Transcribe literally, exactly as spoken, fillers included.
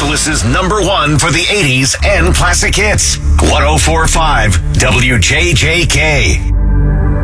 Minneapolis's number one for the eighties and classic hits. one oh four point five W J J K.